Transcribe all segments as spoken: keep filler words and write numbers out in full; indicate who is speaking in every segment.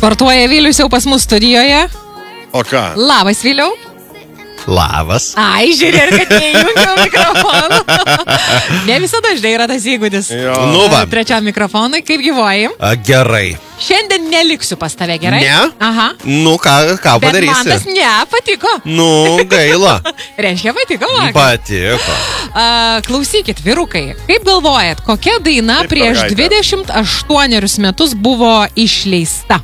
Speaker 1: Sportuoja Vilius jau pas mus studijoje.
Speaker 2: O ką?
Speaker 1: Labas, Viliau.
Speaker 3: Labas.
Speaker 1: Ai, žiūrėk, kad neįjungiau mikrofoną. Ne visada žinai yra tas įgūdis.
Speaker 3: Nu va.
Speaker 1: Trečiam mikrofonui, kaip gyvoji?
Speaker 3: A, gerai.
Speaker 1: Šiandien neliksiu pas tave, gerai?
Speaker 3: Ne?
Speaker 1: Aha.
Speaker 3: Nu, ką, ką
Speaker 1: Bet
Speaker 3: padarysi?
Speaker 1: man tas ne, patiko.
Speaker 3: Nu, gaila.
Speaker 1: Reiškia, patiko, vakar.
Speaker 3: Patiko.
Speaker 1: Uh, klausykit, vyrukai, kaip galvojat, kokia daina
Speaker 2: Taip,
Speaker 1: prieš
Speaker 2: mergaitė.
Speaker 1: dvidešimt aštuonerius metus buvo išleista?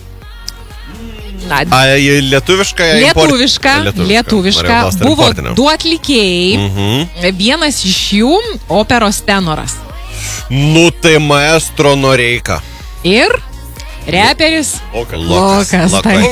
Speaker 1: Na,
Speaker 3: A, lietuviška?
Speaker 1: lietuviška,
Speaker 3: import-
Speaker 1: lietuviška,
Speaker 3: Norėjau klausti,
Speaker 1: buvo
Speaker 3: importinė.
Speaker 1: du atlikėjai,
Speaker 3: Mhm.
Speaker 1: vienas iš jų operos tenoras
Speaker 3: Nu, tai maestro Noreika.
Speaker 1: ir reperis
Speaker 2: Lukas.
Speaker 1: Lukas. Taip,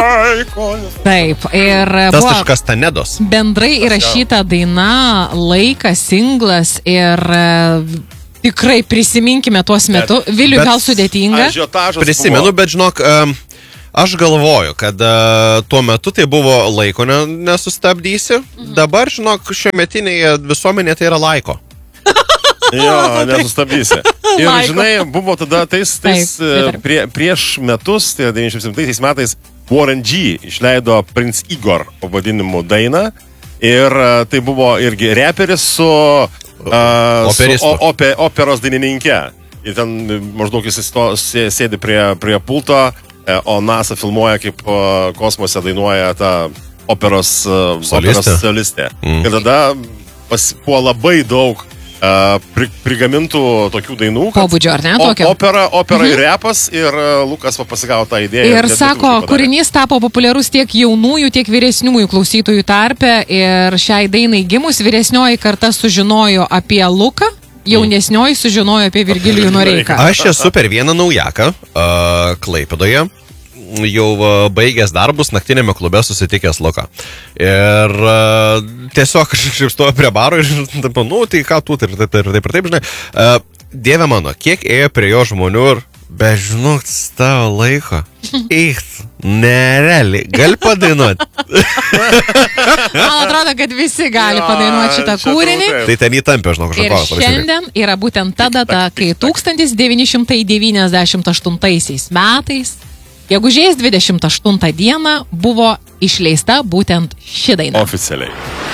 Speaker 1: taip. Ir
Speaker 3: Tas
Speaker 1: buvo
Speaker 3: iš Kastanedos.
Speaker 1: bendrai įrašyta daina, laikas, singlas ir e, tikrai prisiminkime tuos metus. Viliui
Speaker 3: bet-
Speaker 1: gal sudėtinga.
Speaker 2: Ažiotažas
Speaker 3: Prisimenu,
Speaker 2: buvo.
Speaker 3: bet žinok, em, aš galvoju, kad e, tuo metu tai buvo laiko ne, nesustabdysi. Dabar, žinok, šio metinėje visuomenėje tai yra laiko.
Speaker 2: Jo, nesustabdysi. Ir
Speaker 1: Laiko.
Speaker 2: žinai, buvo tada tais, tais
Speaker 1: Taip, pritariu.
Speaker 2: prie, prieš metus, tai devyniasdešimt septintaisiais metais, Warren G išleido Prince Igor pavadinimu dainą. Ir e, tai buvo irgi reperis su, uh, su
Speaker 3: Operistu.
Speaker 2: o, ope, operos dainininkė. Ir ten maždaug jis sto- sė- sėdi prie, prie pulto, e, o NASA filmuoja, kaip e, kosmose dainuoja tą operos, e,
Speaker 3: Solistė.
Speaker 2: operos solistė.
Speaker 3: Mm.
Speaker 2: Ir tada pas, buvo labai daug uh, pri, prigamintų tokių dainų. kad
Speaker 1: Pobūdžio, ar ne,
Speaker 2: o-
Speaker 1: tokio?
Speaker 2: Opera, opera mhm. ir repas ir uh, Lukas va pasigavo tą idėją.
Speaker 1: Ir
Speaker 2: net
Speaker 1: sako,
Speaker 2: lietuviškai padarė.
Speaker 1: kūrinys tapo populiarus tiek jaunųjų, tiek vyresniųjų klausytojų tarpe. Ir šiai dainai gimus vyresnioji karta sužinojo apie Luką, jaunesnioji sužinojo apie Virgilijų Noreiką.
Speaker 3: Aš esu per vieną naujaką uh, Klaipėdoje. Jau uh, baigęs darbus naktinėme klube susitikęs Luką. Ir uh, tiesiog aš kažkaip stoju prie baro ir taip, nu, tai ką tu, ir taip, ir taip, ir taip, žinai. Uh, Dieve mano, kiek ėjo prie jo žmonių ir, be žinok, tavo laiko. Eicht, nerealiai, gali padainuoti.
Speaker 1: Man atrodo, kad visi gali
Speaker 2: Jo,
Speaker 1: padainuoti šitą
Speaker 2: čia
Speaker 1: kūrinį.
Speaker 2: turbūt
Speaker 3: Tai ten įtampė, žinok,
Speaker 1: Ir
Speaker 3: kažkokios.
Speaker 1: šiandien yra būtent ta data, kai tūkstantis devyni šimtai devyniasdešimt aštuntaisiais metais, gegužės dvidešimt aštuntą dieną, buvo išleista būtent ši daina.
Speaker 2: Oficialiai.